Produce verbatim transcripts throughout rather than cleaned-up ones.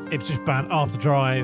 Ipswich band After Drive.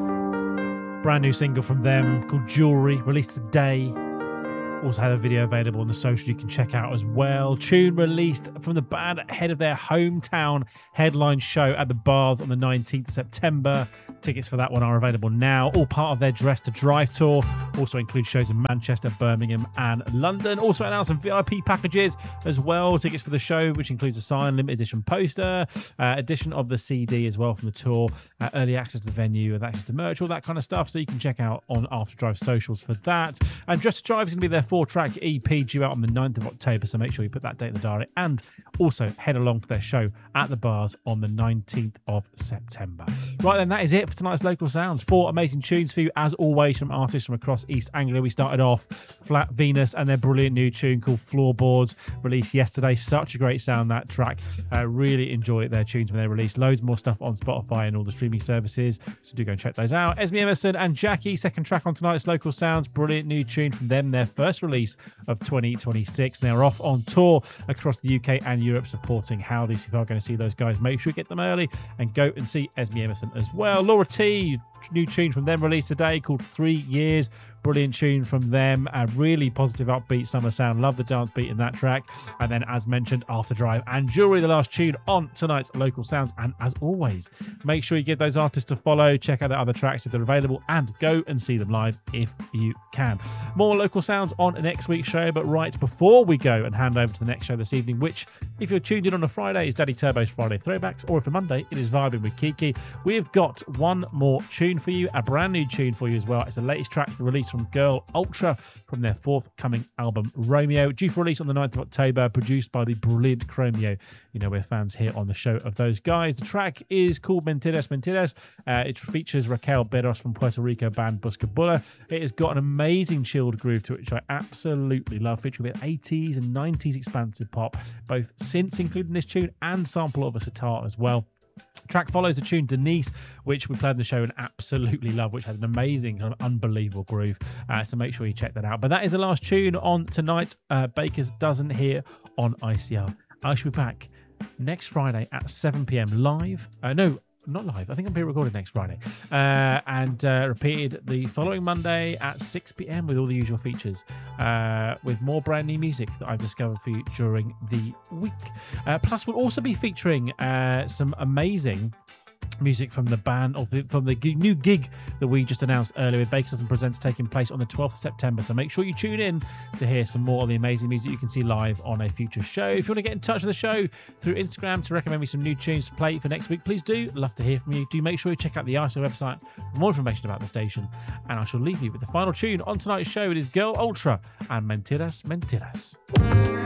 Brand new single from them called Jewelry, released today. Also had a video available on the social you can check out as well. Tune released from the band ahead of their hometown headline show at the Bars on the nineteenth of September. Tickets for that one are available now. All part of their Dress to Drive tour. Also includes shows in Manchester, Birmingham and London. Also announced some V I P packages as well. Tickets for the show, which includes a signed limited edition poster, uh, edition of the C D as well from the tour, uh, early access to the venue, and access to merch, all that kind of stuff. So you can check out on After Drive socials for that. And Dress to Drive is going to be their four-track E P due out on the ninth of October. So make sure you put that date in the diary. And also head along to their show at the Bars on the nineteenth of September. Right then, that is it for tonight's Local Sounds. Four amazing tunes for you, as always, from artists from across East Anglia. We started off Flat Venus and their brilliant new tune called Floorboards, released yesterday. Such a great sound, that track. Uh, really enjoy their tunes when they release. Loads more stuff on Spotify and all the streaming services, so do go and check those out. Esme Emerson and Jackie, second track on tonight's Local Sounds. Brilliant new tune from them, their first release of twenty twenty-six. They're off on tour across the U K and Europe supporting Howdy. So if you are going to see those guys, make sure you get them early and go and see Esme Emerson as well. Laura T, new tune from them released today called Three Years. Brilliant tune from them. A really positive, upbeat summer sound. Love the dance beat in that track. And then, as mentioned, After Drive and Jewelry, the last tune on tonight's Local Sounds. And as always, make sure you give those artists a follow. Check out their other tracks if they're available, and go and see them live if you can. More Local Sounds on next week's show. But right before we go and hand over to the next show this evening, which, if you're tuned in on a Friday, is Daddy Turbo's Friday Throwbacks, or if a Monday, it is Vibing with Kiki. We have got one more tune for you, a brand new tune for you as well. It's the latest track released from Girl Ultra from their forthcoming album Romeo, due for release on the ninth of October, produced by the brilliant Chromeo. You know, we're fans here on the show of those guys. The track is called Mentiras Mentiras. Uh, it features Raquel Beros from Puerto Rico band Buscabula. It has got an amazing chilled groove to it, which I absolutely love, featuring a bit eighties and nineties expansive pop, both synths including this tune and sample of a sitar as well. Track follows the tune Denise, which we played in the show and absolutely love, which has an amazing kind of unbelievable groove. Uh, so make sure you check that out. But that is the last tune on tonight's uh, Baker's Dozen here on I C R. I shall be back next Friday at seven p.m. live. Uh, no, not live. I think I'm being recorded next Friday. Uh, and uh, repeated the following Monday at six p.m. with all the usual features, uh, with more brand new music that I've discovered for you during the week. Uh, plus, we'll also be featuring uh, some amazing music from the band, or the, from the g- new gig that we just announced earlier with Baker's Dozen Presents, taking place on the twelfth of September. So make sure you tune in to hear some more of the amazing music you can see live on a future show. If you want to get in touch with the show through Instagram to recommend me some new tunes to play for next week, please do. Love to hear from you. Do make sure you check out the I S O website for more information about the station. And I shall leave you with the final tune on tonight's show. It is Girl Ultra and Mentiras Mentiras.